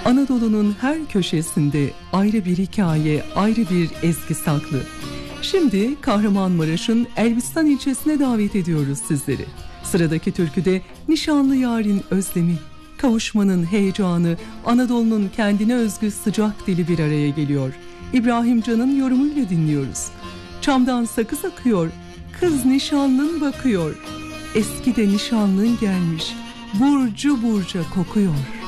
Anadolu'nun her köşesinde ayrı bir hikaye, ayrı bir ezgi saklı. Şimdi Kahramanmaraş'ın Elbistan ilçesine davet ediyoruz sizleri. Sıradaki türküde nişanlı yarın özlemi, kavuşmanın heyecanı, Anadolu'nun kendine özgü sıcak dili bir araya geliyor. İbrahim Can'ın yorumuyla dinliyoruz. Çamdan sakız akıyor, kız nişanlın bakıyor. Eski de nişanlın gelmiş, burcu burca kokuyor.